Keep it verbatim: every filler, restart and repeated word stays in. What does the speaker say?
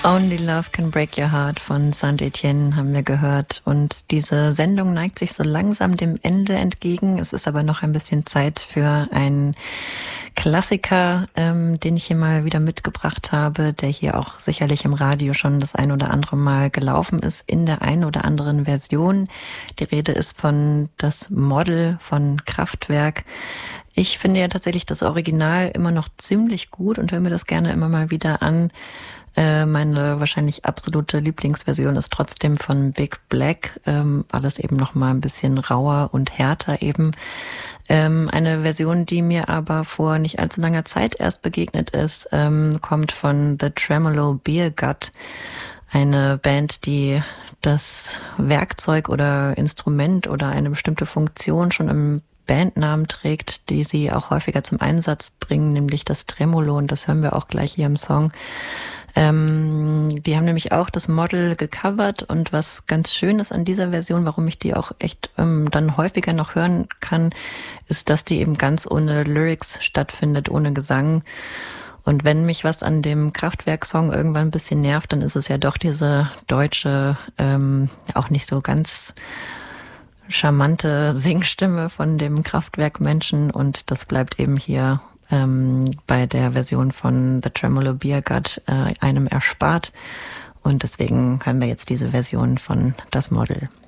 Only Love Can Break Your Heart von Saint-Etienne haben wir gehört. Und diese Sendung neigt sich so langsam dem Ende entgegen. Es ist aber noch ein bisschen Zeit für einen Klassiker, ähm, den ich hier mal wieder mitgebracht habe, der hier auch sicherlich im Radio schon das ein oder andere Mal gelaufen ist, in der ein oder anderen Version. Die Rede ist von Das Model von Kraftwerk. Ich finde ja tatsächlich das Original immer noch ziemlich gut und höre mir das gerne immer mal wieder an. Äh, meine wahrscheinlich absolute Lieblingsversion ist trotzdem von Big Black, ähm, alles eben noch mal ein bisschen rauer und härter eben. Ähm, eine Version, die mir aber vor nicht allzu langer Zeit erst begegnet ist, ähm, kommt von The Tremolo Beer Gut, eine Band, die das Werkzeug oder Instrument oder eine bestimmte Funktion schon im Bandnamen trägt, die sie auch häufiger zum Einsatz bringen, nämlich das Tremolo, und das hören wir auch gleich hier im Song. Ähm, die haben nämlich auch das Model gecovert, und was ganz schön ist an dieser Version, warum ich die auch echt ähm, dann häufiger noch hören kann, ist, dass die eben ganz ohne Lyrics stattfindet, ohne Gesang. Und wenn mich was an dem Kraftwerk-Song irgendwann ein bisschen nervt, dann ist es ja doch diese deutsche, ähm, auch nicht so ganz charmante Singstimme von dem Kraftwerk-Menschen, und das bleibt eben hier ähm, bei der Version von The Tremolo Beer Gut äh, einem erspart, und deswegen hören wir jetzt diese Version von Das Model.